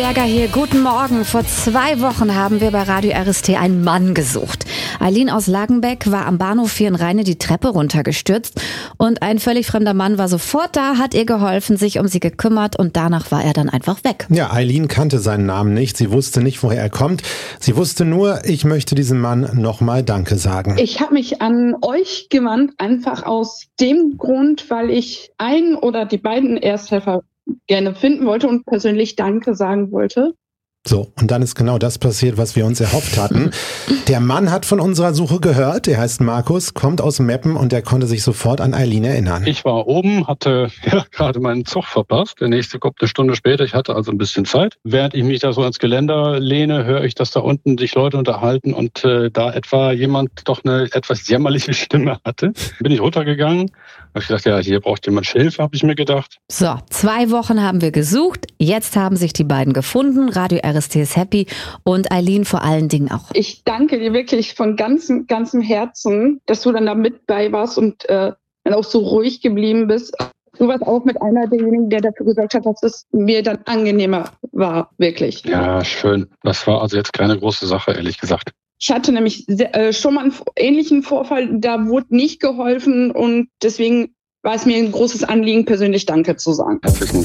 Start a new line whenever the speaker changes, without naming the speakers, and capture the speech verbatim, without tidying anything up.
Berger hier, guten Morgen. Vor zwei Wochen haben wir bei Radio R S T einen Mann gesucht. Eileen aus Lagenbeck war am Bahnhof Vieren-Rheine die Treppe runtergestürzt und ein völlig fremder Mann war sofort da, hat ihr geholfen, sich um sie gekümmert und danach war er dann einfach weg.
Ja, Eileen kannte seinen Namen nicht, sie wusste nicht, woher er kommt. Sie wusste nur, ich möchte diesem Mann nochmal Danke sagen.
Ich habe mich an euch gewandt, einfach aus dem Grund, weil ich einen oder die beiden Ersthelfer gerne finden wollte und persönlich Danke sagen wollte.
So, und dann ist genau das passiert, was wir uns erhofft hatten. Der Mann hat von unserer Suche gehört, er heißt Markus, kommt aus Meppen und er konnte sich sofort an Eileen erinnern.
Ich war oben, hatte ja, gerade meinen Zug verpasst. Der nächste kommt eine Stunde später, ich hatte also ein bisschen Zeit. Während ich mich da so ans Geländer lehne, höre ich, dass da unten sich Leute unterhalten und äh, da etwa jemand doch eine etwas jämmerliche Stimme hatte. Bin ich runtergegangen, habe ich gedacht, ja, hier braucht jemand Hilfe, habe ich mir gedacht.
So, zwei Wochen haben wir gesucht, jetzt haben sich die beiden gefunden, Radio R S T ist happy und Eileen vor allen Dingen auch.
Ich danke dir wirklich von ganzem, ganzem Herzen, dass du dann da mit bei warst und äh, dann auch so ruhig geblieben bist. Du warst auch mit einer derjenigen, der dafür gesorgt hat, dass es mir dann angenehmer war, wirklich.
Ja, schön. Das war also jetzt keine große Sache, ehrlich gesagt.
Ich hatte nämlich sehr, äh, schon mal einen ähnlichen Vorfall, da wurde nicht geholfen und deswegen war es mir ein großes Anliegen, persönlich Danke zu sagen.
Herzlichen